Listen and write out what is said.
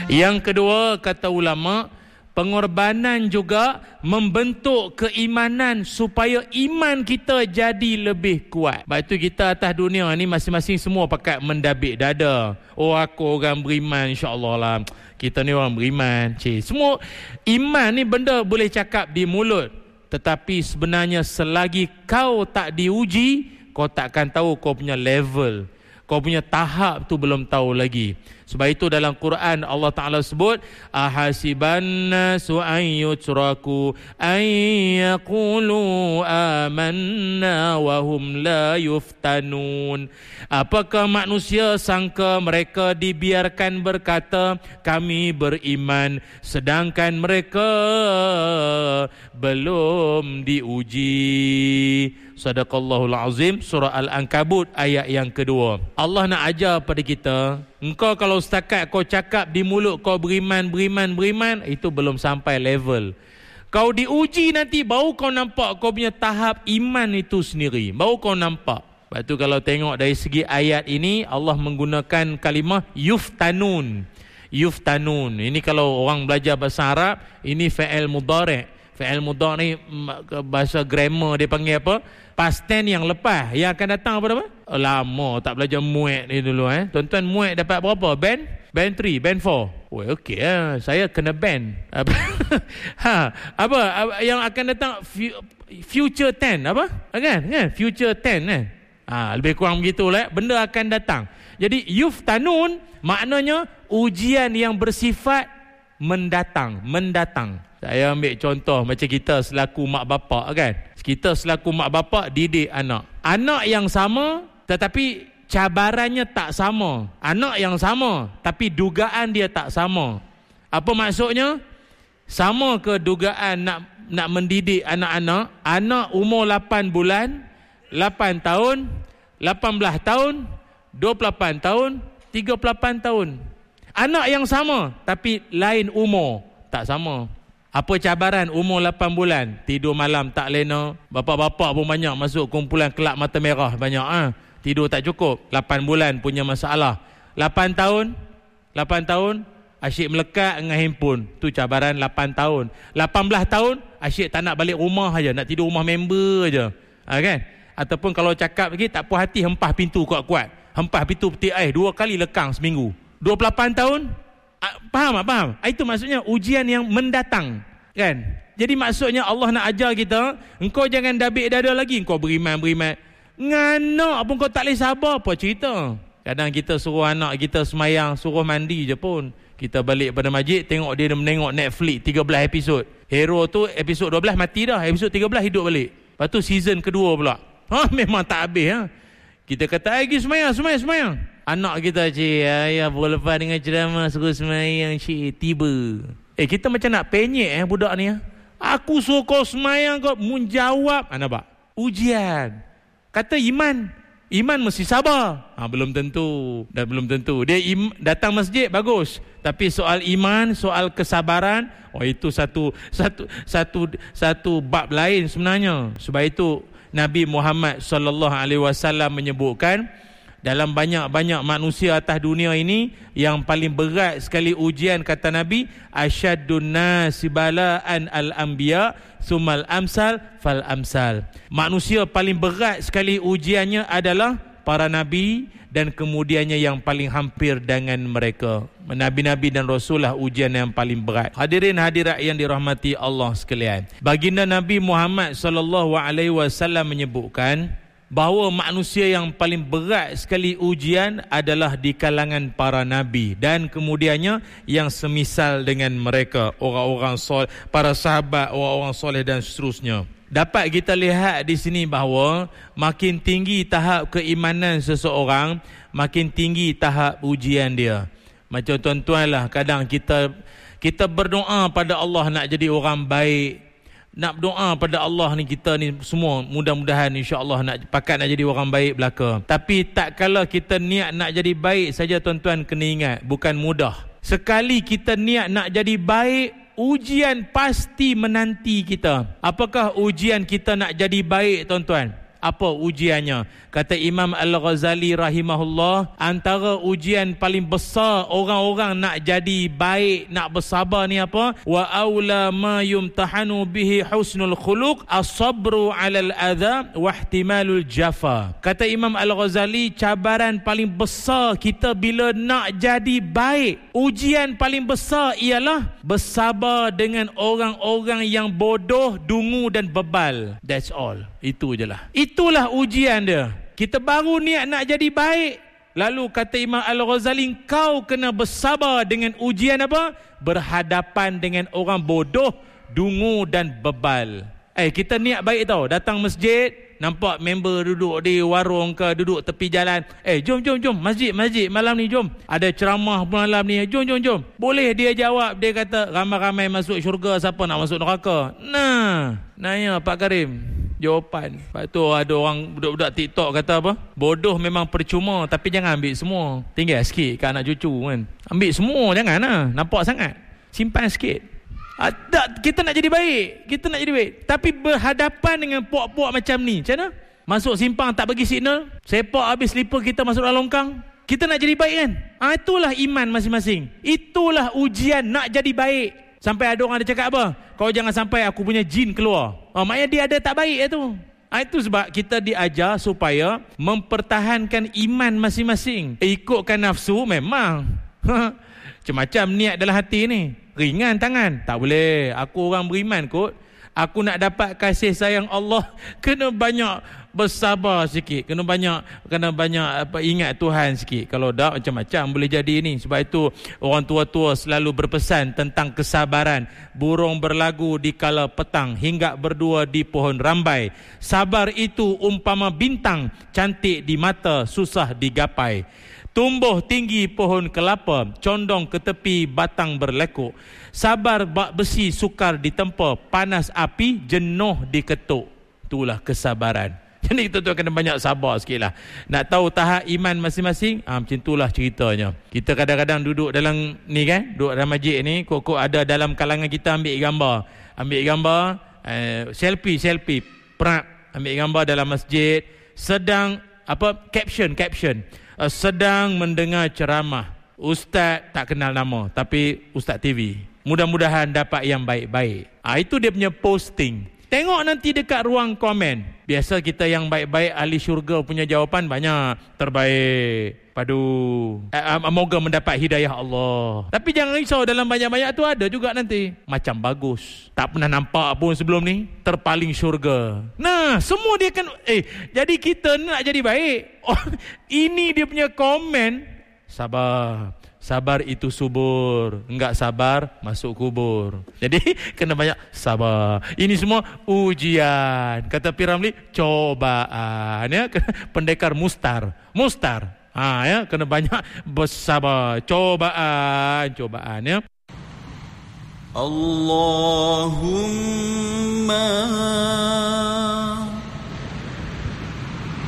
Yang kedua, kata ulama, pengorbanan juga membentuk keimanan supaya iman kita jadi lebih kuat. Sebab itu kita atas dunia ni masing-masing semua pakat mendabik dada. Oh, aku orang beriman, insya-Allah lah. Kita ni orang beriman. Semua iman ni benda boleh cakap di mulut. Tetapi sebenarnya selagi kau tak diuji, kau takkan tahu kau punya level. Kau punya tahap tu belum tahu lagi. Sebab itu dalam Quran Allah Ta'ala sebut, ahasiban nasu an yutraku an yaqulu amanna wa hum la yuftanun. Apakah manusia sangka mereka dibiarkan berkata kami beriman, sedangkan mereka belum diuji. Sadaqallahul azim. Surah Al-Ankabut ayat yang kedua. Allah nak ajar pada kita, engkau kalau setakat kau cakap di mulut kau beriman, itu belum sampai level. Kau diuji nanti baru kau nampak kau punya tahap iman itu sendiri. Baru kau nampak. Sebab tu kalau tengok dari segi ayat ini, Allah menggunakan kalimah yuftanun. Yuftanun. Ini kalau orang belajar bahasa Arab, ini fa'il mudhari'. Fa'il mudhari' bahasa grammar dia panggil apa? Past tense yang lepas. Yang akan datang apa? Lama tak belajar muat ni dulu. Tuan-tuan muat dapat berapa? Band 3, band 4. Oh, okey lah. Saya kena band. Apa yang akan datang? Future 10 apa? Kan? Future 10 kan? Lebih kurang begitulah. Benda akan datang. Jadi yuftanun maknanya ujian yang bersifat mendatang. Saya ambil contoh macam kita selaku mak bapak kan. Kita selaku mak bapak didik anak. Anak yang sama tetapi cabarannya tak sama. Anak yang sama tapi dugaan dia tak sama. Apa maksudnya? Sama ke dugaan nak mendidik anak-anak? Anak umur 8 bulan, 8 tahun, 18 tahun, 28 tahun, 38 tahun. Anak yang sama tapi lain umur, tak sama. Apa cabaran umur 8 bulan? Tidur malam tak lena. Bapak-bapak pun banyak masuk kumpulan kelab mata merah banyak. Tidur tak cukup. 8 bulan punya masalah. 8 tahun asyik melekat dengan handphone. Tu cabaran 8 tahun. 18 tahun asyik tak nak balik rumah aja, nak tidur rumah member aja. Kan? Ataupun kalau cakap lagi tak puas hati, hempah pintu kuat-kuat. Hempah pintu peti air 2 kali lekang seminggu. 28 tahun. Faham tak? Faham? Itu maksudnya ujian yang mendatang. Kan? Jadi maksudnya Allah nak ajar kita, engkau jangan dabik dada lagi. Engkau beriman. Nganak pun kau tak boleh sabar. Apa cerita? Kadang kita suruh anak kita semayang, suruh mandi je pun. Kita balik pada masjid, tengok dia menengok Netflix 13 episod. Hero tu episod 12 mati dah. Episod 13 hidup balik. Lepas tu season kedua pula. Memang tak habis. Kita kata, pergi semayang. Anak kita, ayah baru lepas dengan ceramah suruh semayang, tiba. Kita macam nak penyek budak ni. Aku suruh kau semayang, kau menjawab. Nampak? Ujian. Kata iman mesti sabar. Belum tentu. Dia datang masjid bagus, tapi soal iman, soal kesabaran, itu satu bab lain sebenarnya. Sebab itu Nabi Muhammad sallallahu alaihi wasallam menyebutkan, dalam banyak-banyak manusia atas dunia ini, yang paling berat sekali ujian, kata Nabi, asyaddun nasi bala'an al-anbiya summal amsal fal amsal. Manusia paling berat sekali ujiannya adalah para nabi, dan kemudiannya yang paling hampir dengan mereka. Nabi-nabi dan Rasul lah ujian yang paling berat. Hadirin hadirat yang dirahmati Allah sekalian. Baginda Nabi Muhammad sallallahu alaihi wasallam menyebutkan bahawa manusia yang paling berat sekali ujian adalah di kalangan para nabi, dan kemudiannya yang semisal dengan mereka, orang-orang soleh, para sahabat, orang-orang soleh dan seterusnya. Dapat kita lihat di sini bahawa makin tinggi tahap keimanan seseorang, makin tinggi tahap ujian dia. Macam tuan-tuan lah, kadang kita berdoa pada Allah nak jadi orang baik, nak berdoa pada Allah ni, kita ni semua mudah-mudahan insya-Allah nak jadi orang baik belaka. Tapi tak kala kita niat nak jadi baik saja, tuan-tuan kena ingat, bukan mudah. Sekali kita niat nak jadi baik, ujian pasti menanti kita. Apakah ujian kita nak jadi baik, tuan-tuan? apa ujiannya. Kata Imam Al-Ghazali rahimahullah, antara ujian paling besar orang-orang nak jadi baik, nak bersabar ni apa? Wa aula ma yumtahanu bihi husnul khuluq as-sabru 'alal adha wa ihtimalul jafa. Kata Imam Al-Ghazali, cabaran paling besar kita bila nak jadi baik, ujian paling besar ialah bersabar dengan orang-orang yang bodoh, dungu dan bebal. That's all. Itu je lah. Itulah ujian dia. Kita baru niat nak jadi baik, lalu kata Imam Al-Ghazali, kau kena bersabar dengan ujian apa? Berhadapan dengan orang bodoh, dungu dan bebal. Kita niat baik tau, datang masjid, nampak member duduk di warung ke, duduk tepi jalan. Jom masjid malam ni, jom. Ada ceramah malam ni, jom. Boleh dia jawab, dia kata ramai-ramai masuk syurga, siapa nak masuk neraka? Nanya Pak Karim jawapan. Lepas tu ada orang budak-budak TikTok kata apa? Bodoh memang percuma, tapi jangan ambil semua. Tinggal sikit kat anak cucu kan. Ambil semua jangan lah, nampak sangat. Simpan sikit. Kita nak jadi baik, tapi berhadapan dengan puak-puak macam ni, macam mana? Masuk simpang tak bagi signal, sepak habis slipper kita masuk dalam longkang. Kita nak jadi baik kan? Itulah iman masing-masing. Itulah ujian nak jadi baik. Sampai ada orang ada cakap apa? Kau jangan sampai aku punya jin keluar. Maknanya dia ada tak baik tu. Itu sebab kita diajar supaya mempertahankan iman masing-masing. Ikutkan nafsu memang macam-macam niat dalam hati ni. Ringan tangan, tak boleh. Aku orang beriman kot. Aku nak dapat kasih sayang Allah, kena banyak bersabar sikit, kena banyak ingat Tuhan sikit. Kalau tak macam-macam boleh jadi ni. Sebab itu orang tua-tua selalu berpesan tentang kesabaran. Burung berlagu di kala petang, hinggap berdua di pohon rambai. Sabar itu umpama bintang, cantik di mata, susah digapai. Tumbuh tinggi pohon kelapa, condong ke tepi batang berlekuk. Sabar bak besi sukar ditempa, panas api jenuh diketuk. Itulah kesabaran. Jadi kita tu kena banyak sabar sikit lah. Nak tahu tahap iman masing-masing, macam itulah ceritanya. Kita kadang-kadang duduk dalam ni kan, duduk dalam masjid ni, kok ada dalam kalangan kita ambil gambar, selfie, perak, ambil gambar dalam masjid, sedang caption. Sedang mendengar ceramah. Ustaz tak kenal nama, tapi Ustaz TV. Mudah-mudahan dapat yang baik-baik. Itu dia punya posting. Tengok nanti dekat ruang komen. Biasa kita yang baik-baik, ahli syurga punya jawapan banyak. Terbaik. Padu. Moga mendapat hidayah Allah. Tapi jangan risau, dalam banyak-banyak tu ada juga nanti macam bagus, tak pernah nampak pun sebelum ni, terpaling syurga. Semua dia kan jadi kita nak jadi baik. Ini dia punya komen. Sabar itu subur, enggak sabar masuk kubur. Jadi kena banyak sabar. Ini semua ujian. Kata Piramli, cobaan ya. Pendekar mustar. Ya, kena banyak bersabar. Cobaan ya. Allahumma